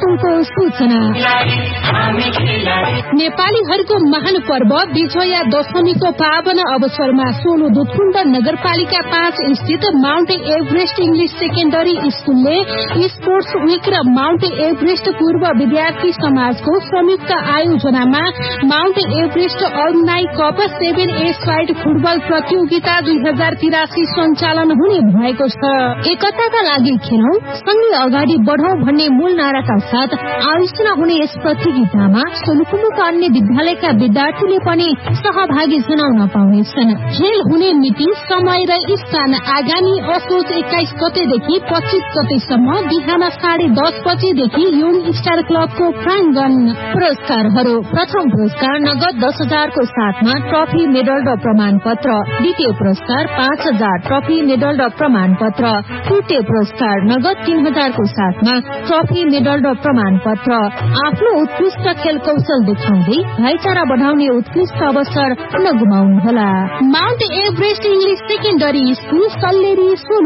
कार्यक्रमको सूचना। नेपालीहरूको महान पर्व विजया दशमीको पावन अवसरमा सोलु दुधकुण्ड नगरपालिका 5 स्थित Mount Everest English secondary स्कूलले sports week र माउन्ट एभरेस्ट पूर्व विद्यार्थी समाजको संयुक्त आयोजनामा Mount Everest alumni cup 7A side football प्रतियोगिता 2083 सञ्चालन हुने भएको छ। एकताका लागि खेलौं, सँगै अगाडि बढौं भन्ने मूल नाराका साथ आयोजना हुने यस प्रतियोगितामा सोलुखुम्बुका अन्य विद्यालयका विद्यार्थीले पनि सहभागी जनाउन पाउनेछन्। खेल हुने मिति, समय र स्थान आगामी असोज 21 गतेदेखि 25 गतेसम्म बिहान 10:30 बजेदेखि यङ स्टार क्लबको प्राङ्गण। पुरस्कारहरू: प्रथम पुरस्कार नगद 10,000 को साथमा ट्रफी, मेडल र प्रमाण पत्र। द्वितीय पुरस्कार 5,000 ट्रफी, मेडल र प्रमाण पत्र। तृतीय पुरस्कार नगद 3,000 को साथमा ट्रफी, मेडल र प्रमाण पत्र। आफ्नो उत्कृष्ट खेल कौशल देखाउँदै भाइचारा बढाउने उत्कृष्ट अवसर नगुमाउनुहोला। Mount Everest English secondary school, Salleri, Solu.